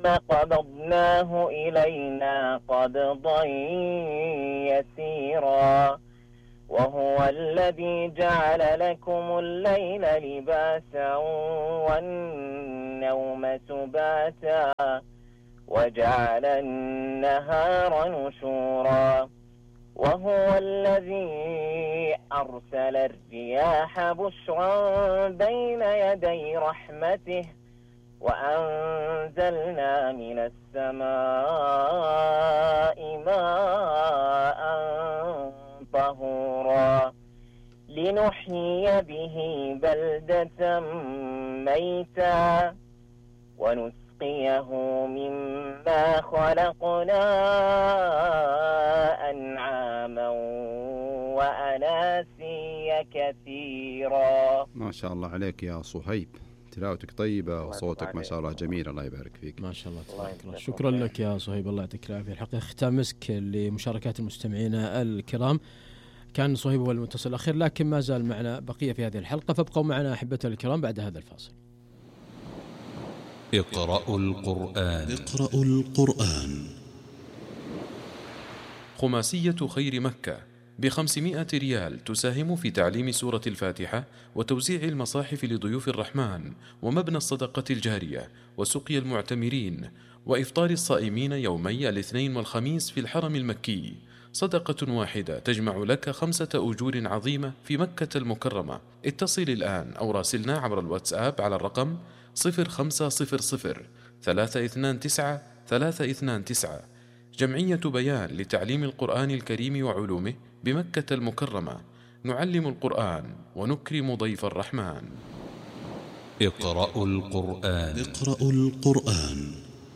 قبضناه إلينا قبضا يسيرا وهو الذي جعل لكم الليل لباسا والنوم سباتا وجعل النهار نشورا وهو الذي أرسل الرياح بشرا بين يدي رحمته وأنزلنا من السماء ماء طهورا لنحيي به بلدة ميتا ونسقيه مما خلقنا أنعاما وأناسيا كثيرا. ما شاء الله عليك يا صهيب، تلاوتك طيبة وصوتك ما شاء الله جميل، الله يبارك فيك. ما شاء الله تبارك الله. شكرا لك يا صهيب، الله يعطيك العافية. الحقيقة ختام مسك لمشاركات المستمعين الكرام. كان صهيب هو المتصل الأخير، لكن ما زال معنا بقية في هذه الحلقة، فابقوا معنا أحبتنا الكرام بعد هذا الفاصل. اقرأوا القرآن. اقرأوا القرآن. خماسية خير مكة ب500 ريال تساهم في تعليم سورة الفاتحة وتوزيع المصاحف لضيوف الرحمن ومبنى الصدقة الجارية وسقي المعتمرين وإفطار الصائمين يومي الاثنين والخميس في الحرم المكي. صدقة واحدة تجمع لك 5 أجور عظيمة في مكة المكرمة. اتصل الآن أو راسلنا عبر الواتساب على الرقم 0500 329 329. جمعية بيان لتعليم القرآن الكريم وعلومه بمكة المكرمة. نعلم القرآن ونكرم ضيف الرحمن. اقرأوا القرآن. اقرأوا القرآن.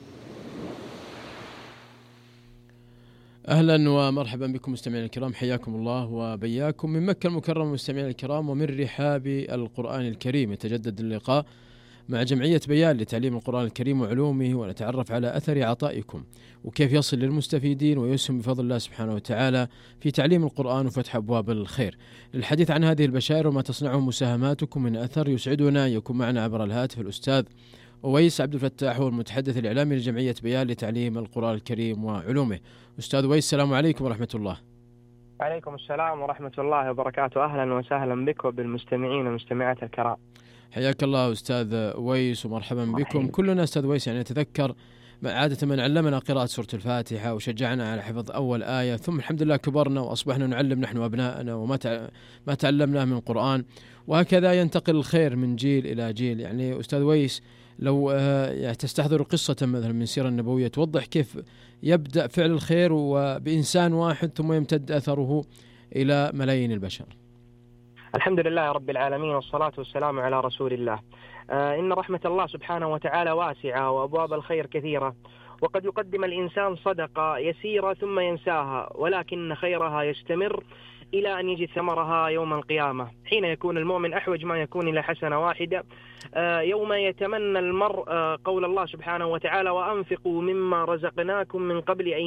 أهلا ومرحبا بكم مستمعين الكرام، حياكم الله وبياكم من مكة المكرمة مستمعين الكرام، ومن رحاب القرآن الكريم يتجدد اللقاء مع جمعية بيان لتعليم القرآن الكريم وعلومه، ونتعرف على أثر عطائكم وكيف يصل للمستفيدين ويسهم بفضل الله سبحانه وتعالى في تعليم القرآن وفتح أبواب الخير. للحديث عن هذه البشائر وما تصنعه مساهماتكم من أثر، يسعدنا يكون معنا عبر الهاتف الأستاذ أويس عبد الفتاح، هو المتحدث الإعلامي لجمعية بيان لتعليم القرآن الكريم وعلومه. أستاذ أويس، السلام عليكم ورحمة الله. وعليكم السلام ورحمة الله وبركاته. أهلا وسهلا بك وبالمستمعين والمستمعات الكرام. حياك الله أستاذ أويس ومرحبا بكم. كلنا أستاذ أويس يعني نتذكر عادة من علمنا قراءة سورة الفاتحة وشجعنا على حفظ أول آية، ثم الحمد لله كبرنا وأصبحنا نعلم نحن وأبنائنا وما تعلمناه من قرآن، وهكذا ينتقل الخير من جيل إلى جيل. يعني أستاذ أويس لو تستحضر قصة مثلا من السيرة النبوية توضح كيف يبدأ فعل الخير وبإنسان واحد ثم يمتد أثره إلى ملايين البشر. الحمد لله رب العالمين والصلاة والسلام على رسول الله. إن رحمة الله سبحانه وتعالى واسعة وأبواب الخير كثيرة، وقد يقدم الإنسان صدقة يسيرة ثم ينساها، ولكن خيرها يستمر إلى أن يجد ثمرها يوم القيامة، حين يكون المؤمن أحوج ما يكون إلى حسنة واحدة. يوم يتمنى المرء قول الله سبحانه وتعالى: وأنفقوا مما رزقناكم من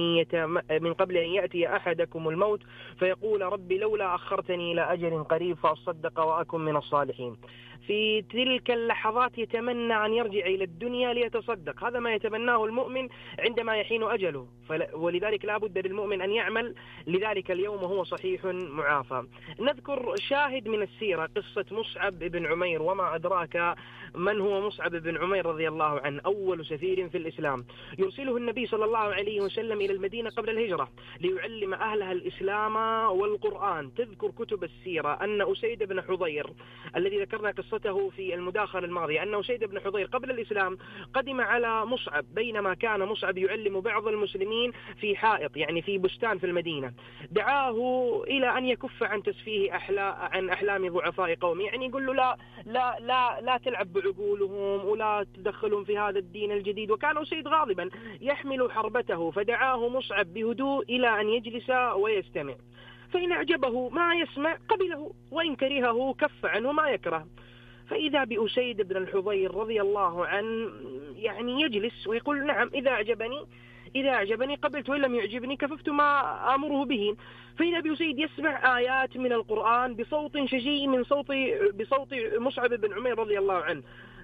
قبل أن يأتي أحدكم الموت فيقول ربي لولا أخرتني إلى أجل قريب فأصدق وأكن من الصالحين. في تلك اللحظات يتمنى أن يرجع إلى الدنيا ليتصدق، هذا ما يتمناه المؤمن عندما يحين أجله، ولذلك لا بد للمؤمن أن يعمل لذلك اليوم وهو صحيح معافى. نذكر شاهد من السيرة، قصة مصعب بن عمير. وما أدراك من هو مصعب بن عمير رضي الله عنه؟ أول سفير في الإسلام يرسله النبي صلى الله عليه وسلم إلى المدينة قبل الهجرة ليعلم أهلها الإسلام والقرآن. تذكر كتب السيرة أن أسيد بن حضير الذي ذكرنا قصته في المداخلة الماضية، أن أسيد بن حضير قبل الإسلام قدم على مصعب بينما كان مصعب يعلم بعض المسلمين في حائط، يعني في بستان في المدينة. دعاه إلى أن يكف عن تسفيه عن أحلام ضعفاء قومه، يعني يقول له لا لا لا لا تلعب بعقولهم ولا تدخلهم في هذا الدين الجديد. وكان أسيد غاضبا يحمل حربته، فدعاه مصعب بهدوء إلى أن يجلس ويستمع، فإن أعجبه ما يسمع قبله، وإن كرهه كف عنه ما يكره. فإذا بأسيد بن الحضير رضي الله عنه يعني يجلس ويقول: نعم، إذا أعجبني قبلت، وإن لم يعجبني كففت ما أمره به. فإذا بأسيد يسمع آيات من القرآن بصوت شجي بصوت مصعب بن عمير رضي الله عنه،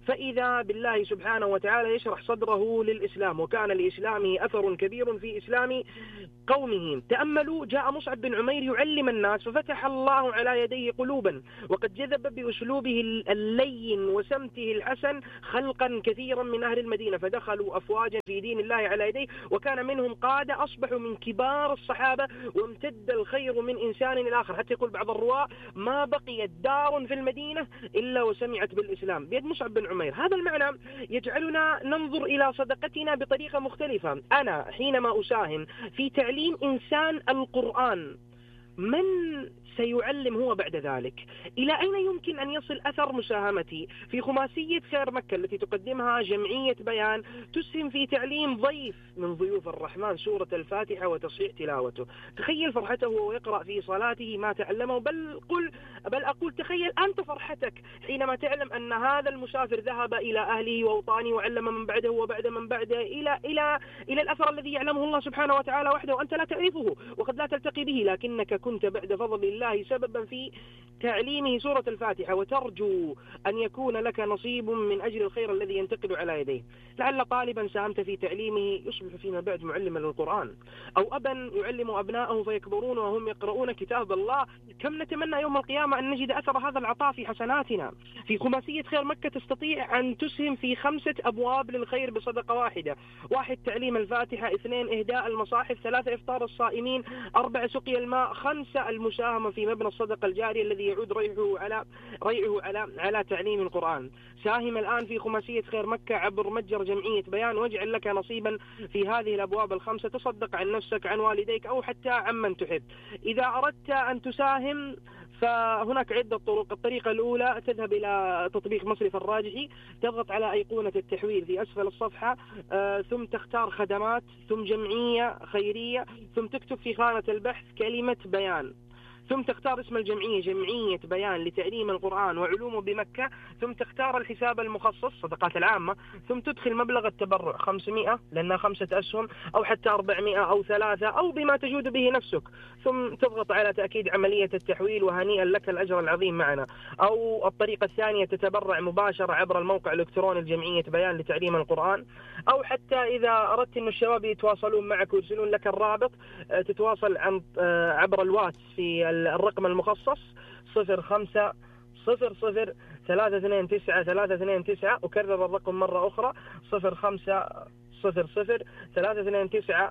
فإذا بالله سبحانه وتعالى يشرح صدره للإسلام، وكان لإسلامه أثر كبير في إسلام قومه. تأملوا، جاء مصعب بن عمير يعلم الناس ففتح الله على يديه قلوبا، وقد جذب بأسلوبه اللين وسمته الحسن خلقا كثيرا من أهل المدينة، فدخلوا أفواجا في دين الله على يديه، وكان منهم قادة أصبحوا من كبار الصحابة، وامتد الخير من إنسان إلى آخر، حتى يقول بعض الرواة ما بقيت دار في المدينة إلا وسمعت بالإسلام بيد مصعب بن عمير. هذا المعنى يجعلنا ننظر إلى صدقتنا بطريقة مختلفة. أنا حينما أساهم في تعليم إنسان القرآن، من سيعلم هو بعد ذلك؟ إلى أين يمكن أن يصل أثر مساهمتي في خماسية خير مكة التي تقدمها جمعية بيان، تسهم في تعليم ضيف من ضيوف الرحمن سورة الفاتحة وتصحيح تلاوته؟ تخيل فرحته وهو يقرأ في صلاته ما تعلمه، بل أقول تخيل أنت فرحتك حينما تعلم أن هذا المسافر ذهب إلى أهله وأوطانه وعلم من بعده وبعد من بعده إلى الأثر الذي يعلمه الله سبحانه وتعالى وحده، وأنت لا تعرفه وقد لا تلتقي به، لكنك كنت بعد فضل الله سببا في تعليمه سورة الفاتحة، وترجو أن يكون لك نصيب من أجل الخير الذي ينتقل على يديه. لعل طالبا ساهمت في تعليمه يصبح فيما بعد معلما للقرآن، أو أبا يعلم أبنائه فيكبرون وهم يقرؤون كتاب الله. كم نتمنى يوم القيامة أن نجد أثر هذا العطاء في حسناتنا. في خماسية خير مكة تستطيع أن تسهم في 5 أبواب للخير بصدقة واحدة: 1 تعليم الفاتحة، 2 إهداء المصاحف، 3 إفطار الصائمين، 4 سقي الماء، 5 المساهمة في مبنى الصدقة الجارية الذي يعود ريعه على تعليم القرآن. ساهم الآن في خماسية خير مكة عبر متجر جمعية بيان، واجعل لك نصيبا في هذه الأبواب ال5. تصدق عن نفسك، عن والديك، أو حتى عمن تحب. إذا أردت أن تساهم فهناك عدة طرق. الطريقة الأولى تذهب إلى تطبيق مصرف الراجحي، تضغط على أيقونة التحويل في أسفل الصفحة، ثم تختار خدمات، ثم جمعية خيرية، ثم تكتب في خانة البحث كلمة بيان، ثم تختار اسم الجمعية جمعية بيان لتعليم القرآن وعلومه بمكة، ثم تختار الحساب المخصص صدقات العامة، ثم تدخل مبلغ التبرع 500 لأنها 5 أسهم، أو حتى 400 أو 3 أو بما تجود به نفسك، ثم تضغط على تأكيد عملية التحويل، وهنيئا لك الأجر العظيم معنا. أو الطريقة الثانية تتبرع مباشرة عبر الموقع الإلكتروني لجمعية بيان لتعليم القرآن، أو حتى إذا أردت أن الشباب يتواصلون معك ويرسلون لك الرابط، تتواصل عبر الواتس في الرقم المخصص 0500 329 329. أكرر الرقم مرة أخرى 0500 329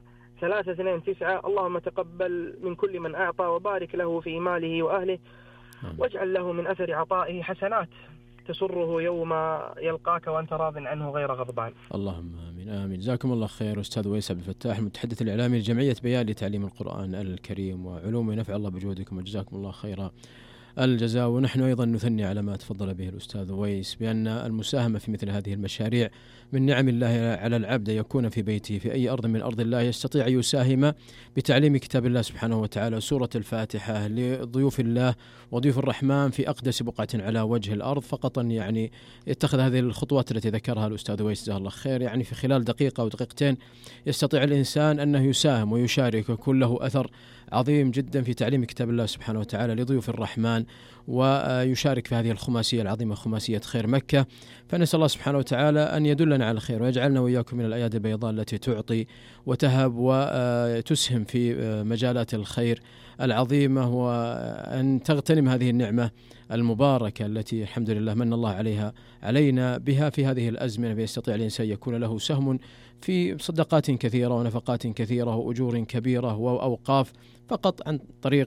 329. اللهم تقبل من كل من أعطى، وبارك له في ماله وأهله، واجعل له من أثر عطائه حسنات تسره يوم يلقاك وأنت راض عنه غير غضبان. اللهم آمين آمين. جزاكم الله خير أستاذ ويس عبد الفتاح، المتحدث الإعلامي لجمعية بيان لتعليم القرآن الكريم وعلومه. نفع الله بجهودكم وجزاكم الله خيرا الجزاء. ونحن أيضا نثني على ما تفضل به الأستاذ ويس بأن المساهمة في مثل هذه المشاريع من نعم الله على العبد، يكون في بيته في أي أرض من أرض الله يستطيع أن يساهم بتعليم كتاب الله سبحانه وتعالى سورة الفاتحة لضيوف الله وضيوف الرحمن في أقدس بقعة على وجه الأرض، فقط يعني يتخذ هذه الخطوات التي ذكرها الأستاذ ويس جزاه الله خير. يعني في خلال دقيقة أو دقيقتين يستطيع الإنسان أنه يساهم ويشارك، يكون له أثر عظيم جدا في تعليم كتاب الله سبحانه وتعالى لضيوف الرحمن، ويشارك في هذه الخماسية العظيمة خماسية خير مكة. فنسأل الله سبحانه وتعالى أن يدلنا على الخير ويجعلنا وإياكم من الأيادي البيضاء التي تعطي وتهب وتسهم في مجالات الخير العظيمة، وأن تغتنم هذه النعمة المباركة التي الحمد لله من الله علينا بها في هذه الأزمنة، فيستطيع الإنسان يكون له سهم في صدقات كثيرة ونفقات كثيرة وأجور كبيرة وأوقاف فقط عن طريق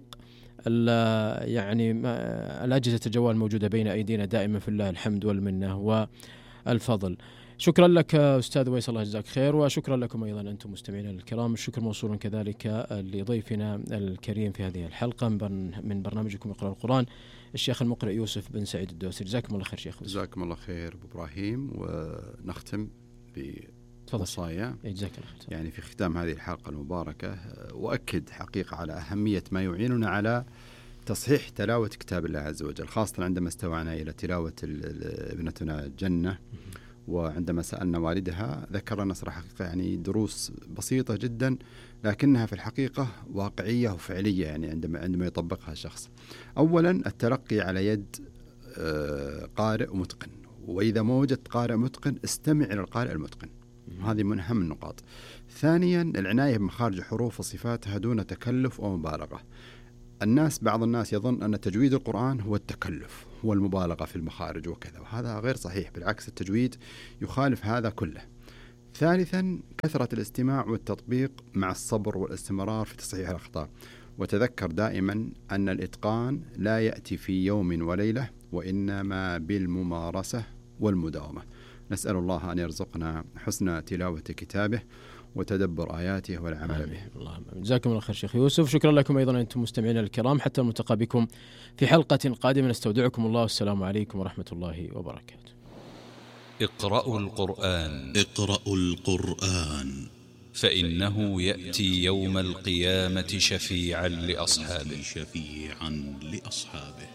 يعني الأجهزة الجوال الموجودة بين أيدينا دائما، في الله الحمد والمنة والفضل. شكرا لك أستاذ ويس، الله يجزاك خير، وشكرا لكم أيضا أنتم مستمعين الكرام. الشكر موصول كذلك لضيفنا الكريم في هذه الحلقة من برنامجكم اقرأ القرآن، الشيخ المقرئ يوسف بن سعيد الدوسري. جزاكم الله خير شيخ. جزاكم الله خير أبو إبراهيم. ونختم بوصايا يعني في ختام هذه الحلقة المباركة، وأكد حقيقة على أهمية ما يعيننا على تصحيح تلاوة كتاب الله عز وجل، خاصة عندما استوعنا إلى تلاوة ابنتنا جنة، وعندما سألنا والدها ذكر لنا صراحة يعني دروس بسيطة جدا لكنها في الحقيقة واقعية وفعلية، يعني عندما يطبقها شخص. أولا التلقي على يد قارئ ومتقن، وإذا ما وجدت قارئ متقن استمع إلى القارئ المتقن. هذه من أهم النقاط. ثانيا العناية بمخارج الحروف وصفاتها دون تكلف ومبالغة. بعض الناس يظن أن تجويد القرآن هو التكلف، هو المبالغة في المخارج وكذا، وهذا غير صحيح، بالعكس التجويد يخالف هذا كله. ثالثا كثرة الاستماع والتطبيق مع الصبر والاستمرار في تصحيح الأخطاء. وتذكر دائما أن الإتقان لا يأتي في يوم وليلة، وإنما بالممارسة والمداومة. نسأل الله أن يرزقنا حسن تلاوة كتابه وتدبر آياته والعمل به. اللهم جزاكم الله خير شيخ يوسف. شكرا لكم أيضا أنتم مستمعين الكرام، حتى نلتقي بكم في حلقة قادمة. نستودعكم الله، والسلام عليكم ورحمة الله وبركاته. اقرأوا القرآن فإنه يأتي يوم القيامة شفيعا لأصحابه